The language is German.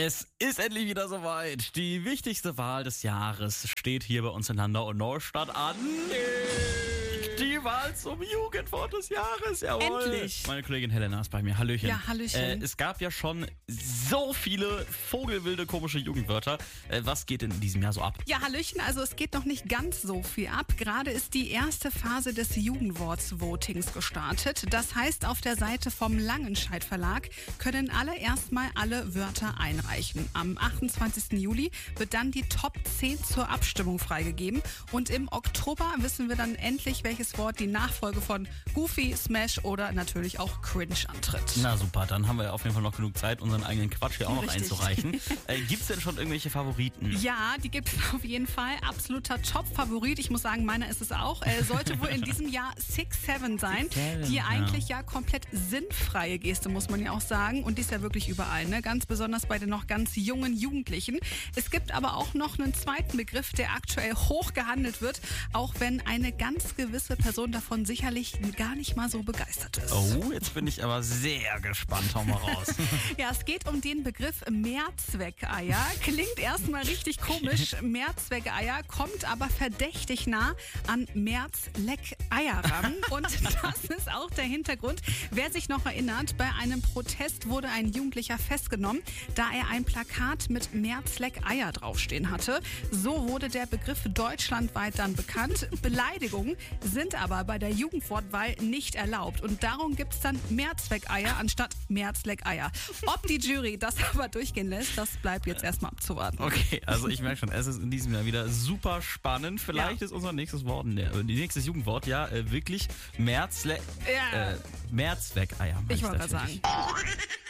Es ist endlich wieder soweit. Die wichtigste Wahl des Jahres steht hier bei uns in Landau und Neustadt an. Die Wahl zum Jugendwort des Jahres. Jawohl. Endlich. Meine Kollegin Helena ist bei mir. Hallöchen. Ja, hallöchen. Es gab ja schon so viele vogelwilde, komische Jugendwörter. Was geht denn in diesem Jahr so ab? Ja, hallöchen, also es geht noch nicht ganz so viel ab. Gerade ist die erste Phase des Jugendworts-Votings gestartet. Das heißt, auf der Seite vom Langenscheidt Verlag können alle erstmal alle Wörter einreichen. Am 28. Juli wird dann die Top 10 zur Abstimmung freigegeben. Und im Oktober wissen wir dann endlich, welches Wort die Nachfolge von Goofy, Smash oder natürlich auch Cringe antritt. Na super, dann haben wir ja auf jeden Fall noch genug Zeit, unseren eigenen Quatsch hier auch noch Richtig. einzureichen. Gibt's denn schon irgendwelche Favoriten? Ja, die gibt es auf jeden Fall. Absoluter Top-Favorit. Ich muss sagen, meiner ist es auch. Sollte wohl in diesem Jahr 6-7 sein. Die eigentlich ja komplett sinnfreie Geste, muss man ja auch sagen. Und die ist ja wirklich überall, ne? Ganz besonders bei den noch ganz jungen Jugendlichen. Es gibt aber auch noch einen zweiten Begriff, der aktuell hoch gehandelt wird, auch wenn eine ganz gewisse Person davon sicherlich gar nicht mal so begeistert ist. Oh, jetzt bin ich aber sehr gespannt. Hau mal raus. Ja, es geht um den Begriff Mehrzweckeier. Klingt erstmal richtig komisch. Mehrzweckeier kommt aber verdächtig nah an Märzleckeier ran. Und das ist auch der Hintergrund. Wer sich noch erinnert, bei einem Protest wurde ein Jugendlicher festgenommen, da er ein Plakat mit Märzleckeier draufstehen hatte. So wurde der Begriff deutschlandweit dann bekannt. Beleidigungen sind aber bei der Jugendwortwahl nicht erlaubt. Und darum gibt es dann Mehrzweckeier anstatt Märzleckeier. Ob die Jury das aber durchgehen lässt, das bleibt jetzt erstmal abzuwarten. Okay, also ich merke schon, es ist in diesem Jahr wieder super spannend. Vielleicht ist unser nächstes Wort, nächstes Jugendwort, wirklich Mehrzweckeier. Ich wollte gerade sagen.